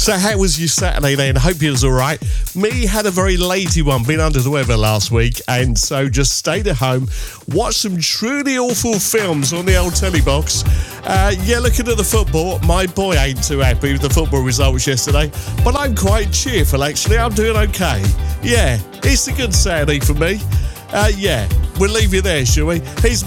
So how was your Saturday then? Hope it was all right. Me had a very lazy one, been under the weather last week, and so just stayed at home, watched some truly awful films on the old telly box. Looking at the football, my boy ain't too happy with the football results yesterday, but I'm quite cheerful actually. I'm doing okay. Yeah, it's a good Saturday for me. We'll leave you there, shall we? Here's